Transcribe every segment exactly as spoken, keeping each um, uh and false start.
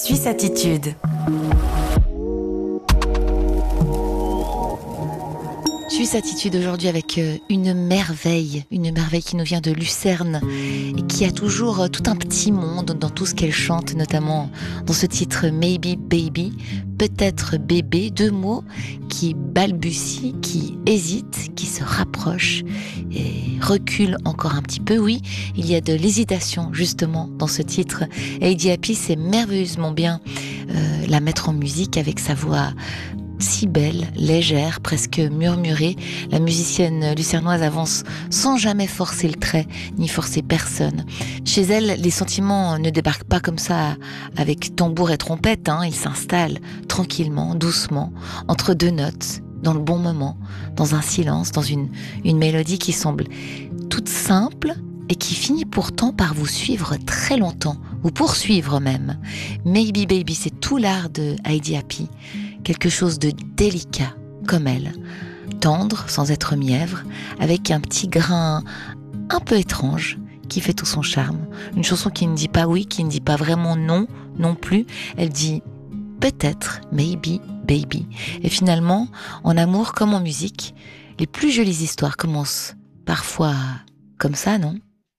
Suisse Attitude. Suisse Attitude aujourd'hui avec une merveille, une merveille qui nous vient de Lucerne et qui a toujours tout un petit monde dans tout ce qu'elle chante, notamment dans ce titre Maybe Baby, peut-être bébé, deux mots qui balbutient, qui hésitent, qui se rapprochent et reculent encore un petit peu. Oui, il y a de l'hésitation justement dans ce titre. Heidi Happy sait merveilleusement bien euh, la mettre en musique avec sa voix si belle, légère, presque murmurée. La musicienne lucernoise avance sans jamais forcer le trait, ni forcer personne. Chez elle, les sentiments ne débarquent pas comme ça avec tambour et trompette, hein. Ils s'installent tranquillement, doucement, entre deux notes, dans le bon moment, dans un silence, dans une, une mélodie qui semble toute simple et qui finit pourtant par vous suivre très longtemps, vous poursuivre même. Maybe Baby, c'est tout l'art de Heidi Happy. Quelque chose de délicat, comme elle, tendre sans être mièvre, avec un petit grain un peu étrange qui fait tout son charme. Une chanson qui ne dit pas oui, qui ne dit pas vraiment non, non plus. Elle dit peut-être, maybe, baby. Et finalement, en amour comme en musique, les plus jolies histoires commencent parfois comme ça, non ?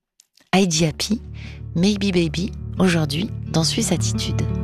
Heidi Happy, Maybe Baby, aujourd'hui dans Suisse Attitude.